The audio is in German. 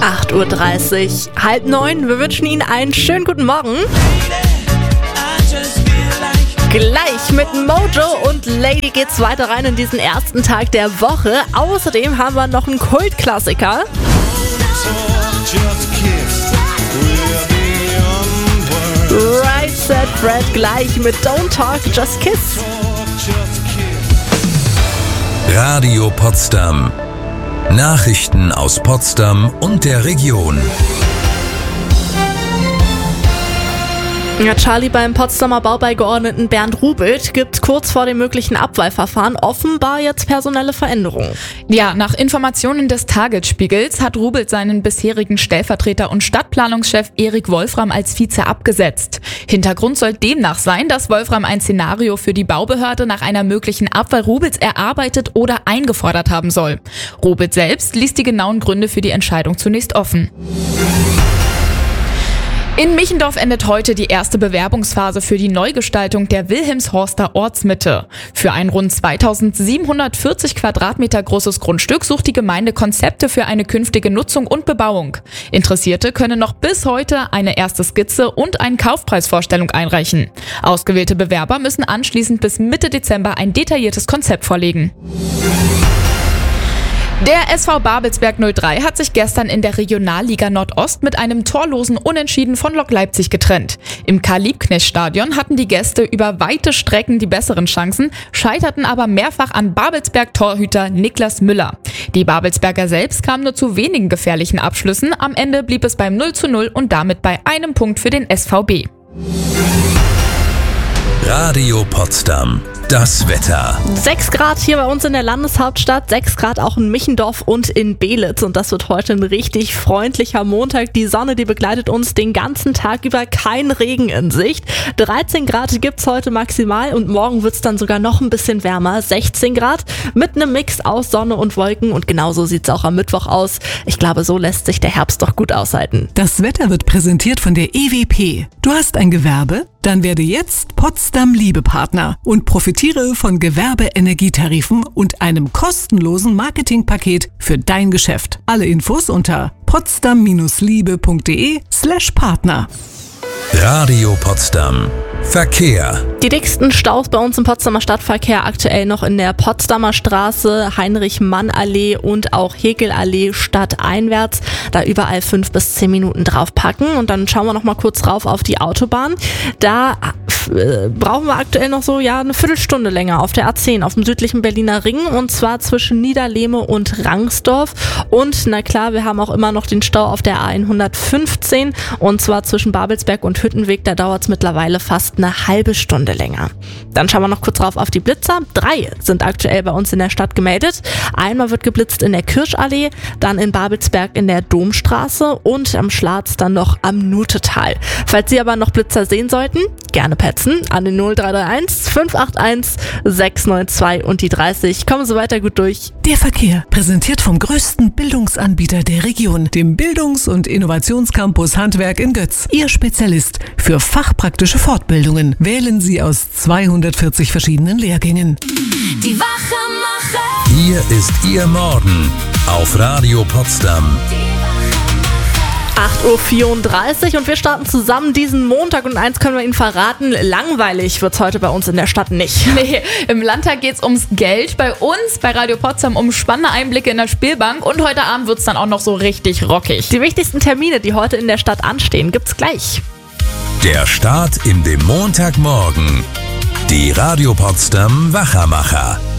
8:30 Uhr, 8:30. Wir wünschen Ihnen einen schönen guten Morgen. Gleich mit Mojo und Lady geht's weiter rein in diesen ersten Tag der Woche. Außerdem haben wir noch einen Kultklassiker. Right Said Fred gleich mit Don't Talk, Just Kiss. Radio Potsdam. Nachrichten aus Potsdam und der Region. Ja, Charlie, beim Potsdamer Baubeigeordneten Bernd Rubelt gibt kurz vor dem möglichen Abwahlverfahren offenbar jetzt personelle Veränderungen. Ja, nach Informationen des Tagesspiegels hat Rubelt seinen bisherigen Stellvertreter und Stadtplanungschef Erik Wolfram als Vize abgesetzt. Hintergrund soll demnach sein, dass Wolfram ein Szenario für die Baubehörde nach einer möglichen Abwahl Rubels erarbeitet oder eingefordert haben soll. Rubelt selbst ließ die genauen Gründe für die Entscheidung zunächst offen. In Michendorf endet heute die erste Bewerbungsphase für die Neugestaltung der Wilhelmshorster Ortsmitte. Für ein rund 2740 Quadratmeter großes Grundstück sucht die Gemeinde Konzepte für eine künftige Nutzung und Bebauung. Interessierte können noch bis heute eine erste Skizze und eine Kaufpreisvorstellung einreichen. Ausgewählte Bewerber müssen anschließend bis Mitte Dezember ein detailliertes Konzept vorlegen. Der SV Babelsberg 03 hat sich gestern in der Regionalliga Nordost mit einem torlosen Unentschieden von Lok Leipzig getrennt. Im Karl-Liebknecht-Stadion hatten die Gäste über weite Strecken die besseren Chancen, scheiterten aber mehrfach an Babelsberg-Torhüter Niklas Müller. Die Babelsberger selbst kamen nur zu wenigen gefährlichen Abschlüssen. Am Ende blieb es beim 0:0 und damit bei einem Punkt für den SVB. Radio Potsdam. Das Wetter. 6 Grad hier bei uns in der Landeshauptstadt, 6 Grad auch in Michendorf und in Beelitz. Und das wird heute ein richtig freundlicher Montag. Die Sonne, die begleitet uns den ganzen Tag über, kein Regen in Sicht. 13 Grad gibt's heute maximal und morgen wird's dann sogar noch ein bisschen wärmer. 16 Grad mit einem Mix aus Sonne und Wolken. Und genauso sieht's auch am Mittwoch aus. Ich glaube, so lässt sich der Herbst doch gut aushalten. Das Wetter wird präsentiert von der EWP. Du hast ein Gewerbe? Dann werde jetzt Potsdam Liebepartner und profitiere von Gewerbe-Energietarifen und einem kostenlosen Marketingpaket für dein Geschäft. Alle Infos unter potsdam-liebe.de/Partner. Radio Potsdam. Verkehr. Die dicksten Staus bei uns im Potsdamer Stadtverkehr aktuell noch in der Potsdamer Straße, Heinrich-Mann-Allee und auch Hegelallee stadteinwärts. Da überall 5 bis 10 Minuten draufpacken. Und dann schauen wir noch mal kurz rauf auf die Autobahn. Da brauchen wir aktuell noch so eine Viertelstunde länger auf der A10 auf dem südlichen Berliner Ring, und zwar zwischen Niederlehme und Rangsdorf. Und na klar, wir haben auch immer noch den Stau auf der A115, und zwar zwischen Babelsberg und Hüttenweg. Da dauert es mittlerweile fast eine halbe Stunde länger. Dann schauen wir noch kurz drauf auf die Blitzer. 3 sind aktuell bei uns in der Stadt gemeldet. Einmal wird geblitzt in der Kirschallee, dann in Babelsberg in der Domstraße und am Schlatz dann noch am Nutetal. Falls Sie aber noch Blitzer sehen sollten, gerne petzen an den 0331 581 692 und die 30. Kommen Sie weiter gut durch. Der Verkehr, präsentiert vom größten Bildungsanbieter der Region, dem Bildungs- und Innovationscampus Handwerk in Götz. Ihr Spezialist für fachpraktische Fortbildungen. Wählen Sie aus 240 verschiedenen Lehrgängen. Die Wachemacher. Hier ist Ihr Morgen auf Radio Potsdam. 8:34 Uhr und wir starten zusammen diesen Montag, und eins können wir Ihnen verraten, langweilig wird's heute bei uns in der Stadt nicht. Nee, im Landtag geht's ums Geld, bei uns, bei Radio Potsdam, um spannende Einblicke in der Spielbank, und heute Abend wird's dann auch noch so richtig rockig. Die wichtigsten Termine, die heute in der Stadt anstehen, gibt's gleich. Der Start in den Montagmorgen. Die Radio Potsdam Wachamacher.